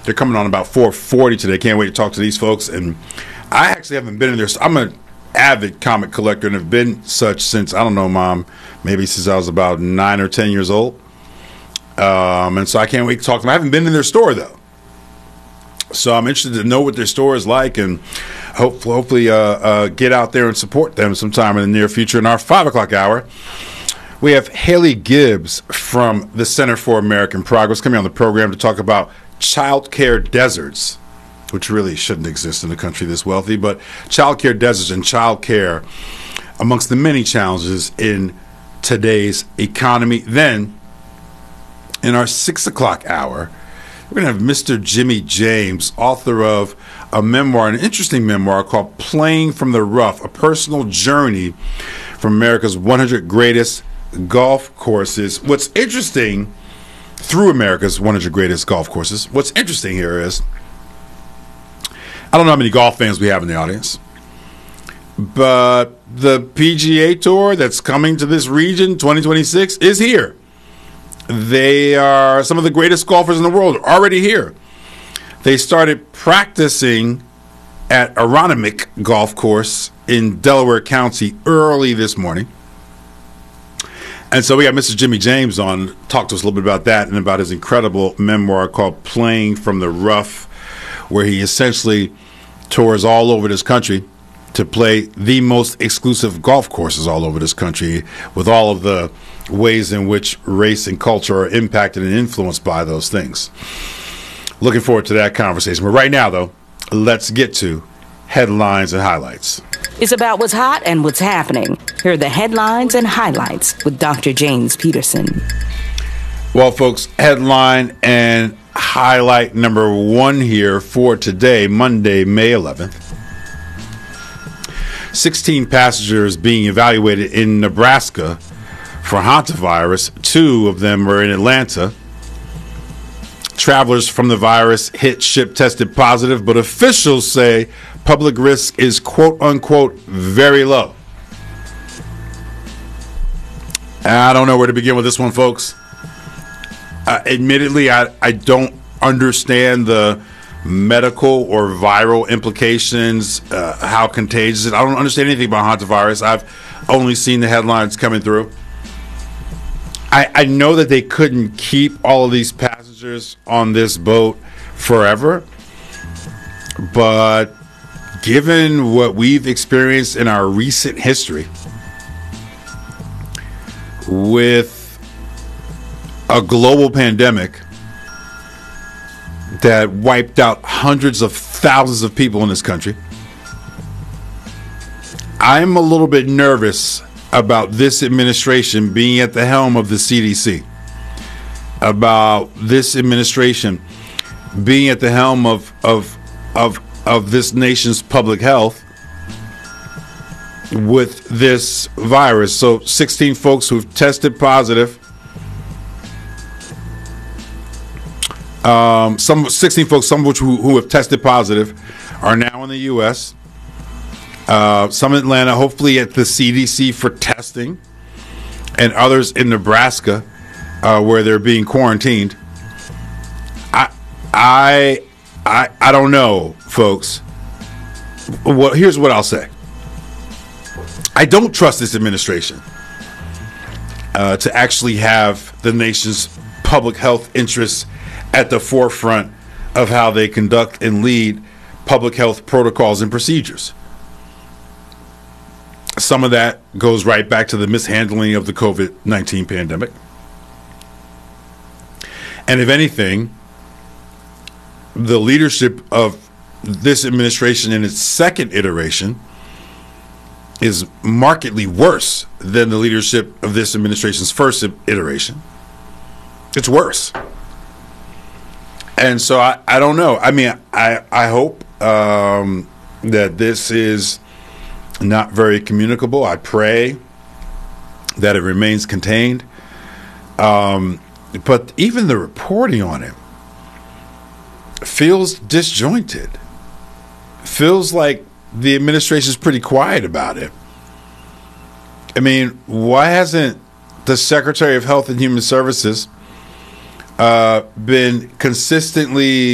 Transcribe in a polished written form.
They're coming on about 4:40 today. Can't wait to talk to these folks. And I actually haven't been in there. I'm an avid comic collector and have been such since, I don't know, Mom, maybe since I was about 9 or 10 years old. And so I can't wait to talk to them. I haven't been in their store, though. So I'm interested to know what their store is like and hopefully get out there and support them sometime in the near future. In our 5 o'clock hour, we have Haley Gibbs from the Center for American Progress coming on the program to talk about child care deserts, which really shouldn't exist in a country this wealthy, but child care deserts and child care amongst the many challenges in today's economy. Then, in our 6 o'clock hour, we're going to have Mr. Jimmy James, author of a memoir, an interesting memoir called Playing from the Rough, a personal journey from America's 100 greatest golf courses. What's interesting through America's 100 greatest golf courses, what's interesting here is, I don't know how many golf fans we have in the audience, but the PGA Tour that's coming to this region, 2026, is here. They are some of the greatest golfers in the world already here. They started practicing at Aronimink Golf Course in Delaware County early this morning. And so we got Mr. Jimmy James on to talk to us a little bit about that and about his incredible memoir called Playing from the Rough, where he essentially tours all over this country to play the most exclusive golf courses all over this country with all of the ways in which race and culture are impacted and influenced by those things. Looking forward to that conversation. But right now, though, let's get to headlines and highlights. It's about what's hot and what's happening. Here are the headlines and highlights with Dr. James Peterson. Well, folks, headline and highlight number one here for today, Monday, May 11th. 16 passengers being evaluated in Nebraska for hantavirus. 2 of them were in Atlanta. Travelers from the virus hit ship tested positive, but officials say public risk is quote-unquote very low. I don't know where to begin with this one, folks. Admittedly, I don't understand the medical or viral implications, how contagious it is. I don't understand anything about hantavirus. I've only seen the headlines coming through. I know that they couldn't keep all of these passengers on this boat forever, but given what we've experienced in our recent history with a global pandemic that wiped out hundreds of thousands of people in this country, I'm a little bit nervous about this administration being at the helm of the CDC, about this administration being at the helm of this nation's public health with this virus. So 16 folks who've tested positive. 16 folks, some of which who have tested positive, are now in the U.S., some in Atlanta, hopefully at the CDC for testing, and others in Nebraska where they're being quarantined. I don't know, folks. Well, here's what I'll say. I don't trust this administration to actually have the nation's public health interests at the forefront of how they conduct and lead public health protocols and procedures. Some of that goes right back to the mishandling of the COVID-19 pandemic. And if anything, the leadership of this administration in its second iteration is markedly worse than the leadership of this administration's first iteration. It's worse. And so I don't know. I mean, I hope that this is not very communicable. I pray that it remains contained. But even the reporting on it feels disjointed. Feels like the administration is pretty quiet about it. I mean, why hasn't the Secretary of Health and Human Services been consistently